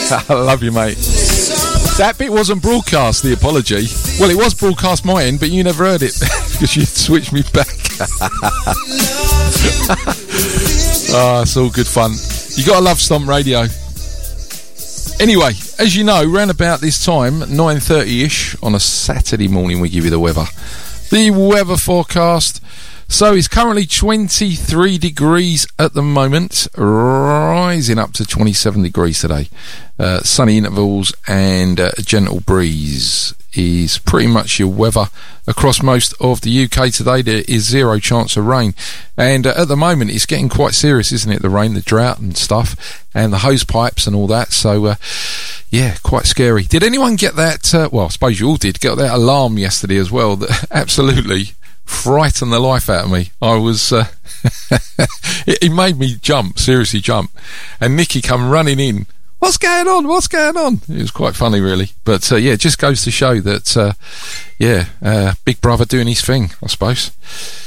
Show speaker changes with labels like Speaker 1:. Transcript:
Speaker 1: I love you, mate. That bit wasn't broadcast, the apology. Well, it was broadcast my end, but you never heard it because you switched me back. Oh, it's all good fun. You gotta love Stomp Radio. Anyway, as you know, round about this time, 9:30ish on a Saturday morning, we give you the weather. The weather forecast. So it's currently 23 degrees at the moment, rising up to 27 degrees today. Sunny intervals and a gentle breeze is pretty much your weather across most of the UK today. There is zero chance of rain. And at the moment, it's getting quite serious, isn't it? The rain, the drought and stuff, and the hose pipes and all that. So, yeah, quite scary. Did anyone get that? Well, I suppose you all did get that alarm yesterday as well. That absolutely frightened the life out of me. I was it made me jump, seriously jump, and Nikki come running in. What's going on? It was quite funny, really. But yeah, it just goes to show that Big Brother doing his thing, I suppose.